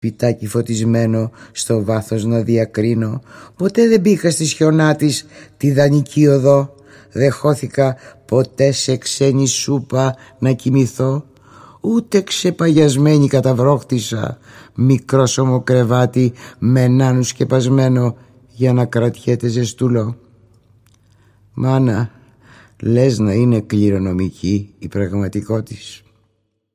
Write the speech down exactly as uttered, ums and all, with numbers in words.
σπιτάκι φωτισμένο στο βάθος να διακρίνω. Ποτέ δεν μπήκα στη σιωνά της τη δανεική οδό. Δεν χώθηκα ποτέ σε ξένη σούπα να κοιμηθώ. Ούτε ξεπαγιασμένη καταβρόχτησα μικρόσωμο κρεβάτι με νάνου σκεπασμένο για να κρατιέται ζεστούλο. Μάνα, λες να είναι κληρονομική η πραγματικότης.